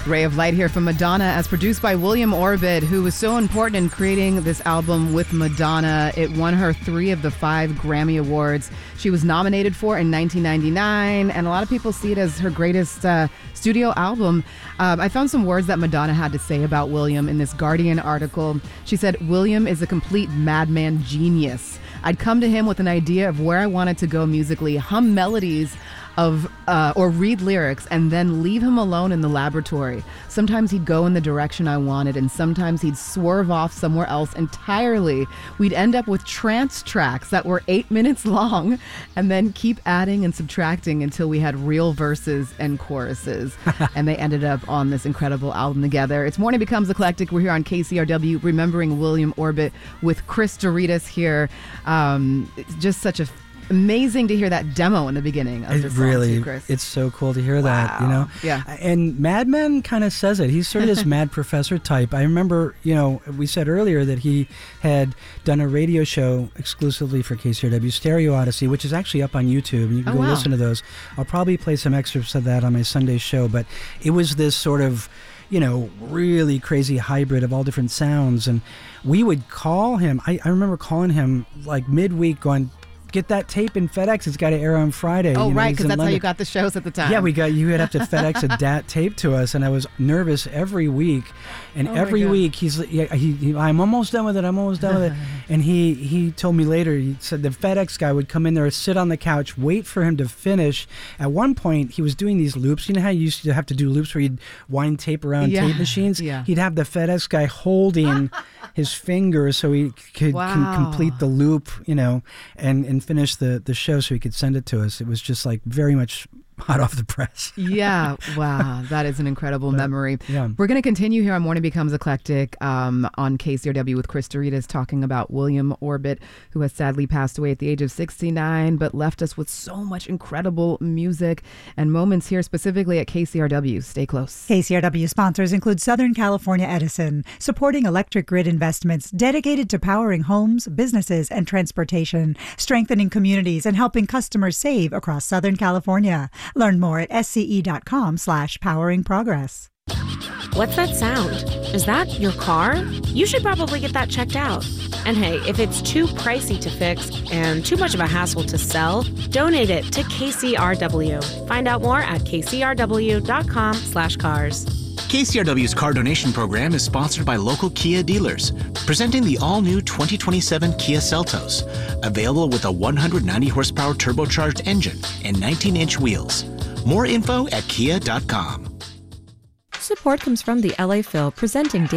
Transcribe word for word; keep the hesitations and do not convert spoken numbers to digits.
Ray of Light here from Madonna, as produced by William Orbit, who was so important in creating this album with Madonna. It won her three of the five Grammy Awards she was nominated for in nineteen ninety-nine, and a lot of people see it as her greatest uh, studio album. Um, I found some words that Madonna had to say about William in this Guardian article. She said, "William is a complete madman genius. I'd come to him with an idea of where I wanted to go musically, hum melodies of uh, or read lyrics, and then leave him alone in the laboratory. Sometimes he'd go in the direction I wanted, and sometimes he'd swerve off somewhere else entirely. We'd end up with trance tracks that were eight minutes long, and then keep adding and subtracting until we had real verses and choruses." And they ended up on this incredible album together. It's Morning Becomes Eclectic. We're here on K C R W, remembering William Orbit with Chris Doritas here. Um, it's just such a amazing to hear that demo in the beginning of the it song really, too, Chris. It's so cool to hear Wow. that, you know? Yeah. And Mad Men kind of says it. He's sort of this mad professor type. I remember, you know, we said earlier that he had done a radio show exclusively for K C R W, Stereo Odyssey, which is actually up on YouTube. And you can Oh, go wow. listen to those. I'll probably play some excerpts of that on my Sunday show. But it was this sort of, you know, really crazy hybrid of all different sounds. And we would call him. I, I remember calling him like midweek going, "Get that tape in FedEx. It's got to air on Friday." Oh, you know, right, he's because in that's how London. you got the shows at the time. Yeah, we got you would have to FedEx a dat tape to us, and I was nervous every week. And Oh my every God. week he's yeah, he, he I'm almost done with it. I'm almost done with it. And he he told me later, he said the FedEx guy would come in there, sit on the couch, wait for him to finish. At one point, he was doing these loops. You know how you used to have to do loops where you'd wind tape around Yeah, tape machines? yeah. He'd have the FedEx guy holding his finger so he could Wow. can complete the loop, you know, and, and finish the, the show so he could send it to us. It was just like very much hot off the press. Yeah, wow, that is an incredible But, memory. yeah. We're going to continue here on Morning Becomes Eclectic um, on K C R W with Chris Doritas, talking about William Orbit, who has sadly passed away at the age of sixty-nine, but left us with so much incredible music and moments here specifically at K C R W. Stay close. K C R W sponsors include Southern California Edison, supporting electric grid investments dedicated to powering homes, businesses, and transportation, strengthening communities, and helping customers save across Southern California. Learn more at sce.com slash powering progress. What's that sound? Is that your car? You should probably get that checked out. And hey, if it's too pricey to fix and too much of a hassle to sell, donate it to K C R W. Find out more at kcrw.com slash cars. K C R W's car donation program is sponsored by local Kia dealers, presenting the all-new twenty twenty-seven Kia Seltos, available with a one hundred ninety horsepower turbocharged engine and nineteen inch wheels. More info at kia dot com. Support comes from the L A Phil, presenting